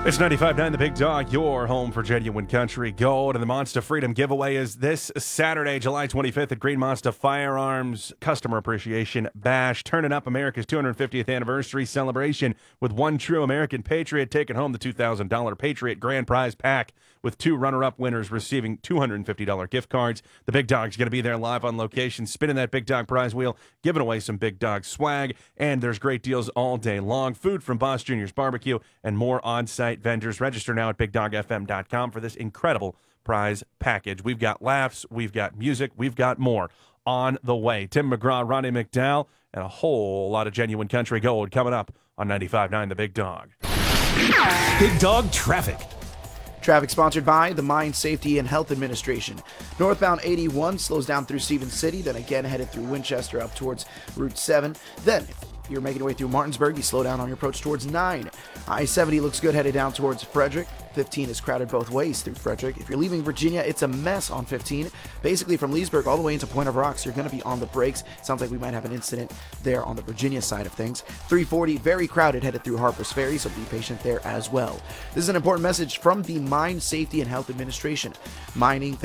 It's 95.9 The Big Dog, your home for genuine country gold. And the Monster Freedom Giveaway is this Saturday, July 25th at Green Monster Firearms Customer Appreciation Bash. Turning up America's 250th anniversary celebration with one true American patriot taking home the $2,000 Patriot Grand Prize Pack with two runner-up winners receiving $250 gift cards. The Big Dog's going to be there live on location, spinning that Big Dog prize wheel, giving away some Big Dog swag, and there's great deals all day long. Food from Boss Jr.'s Barbecue and more on-site vendors. Register now at BigDogFM.com for this incredible prize package. We've got laughs, we've got music, we've got more on the way. Tim McGraw, Ronnie McDowell, and a whole lot of genuine country gold coming up on 95.9 The Big Dog. Big Dog Traffic. Traffic sponsored by the Mine Safety and Health Administration. Northbound 81 slows down through Stevens City, then again headed through Winchester up towards Route 7. Then, if you're making your way through Martinsburg, you slow down on your approach towards 9. I-70 looks good headed down towards Frederick. 15 is crowded both ways through Frederick. If you're leaving Virginia, it's a mess on 15. Basically, from Leesburg all the way into Point of Rocks, you're going to be on the brakes. Sounds like we might have an incident there on the Virginia side of things. 340, very crowded headed through Harper's Ferry, so be patient there as well. This is an important message from the Mine Safety and Health Administration. Mining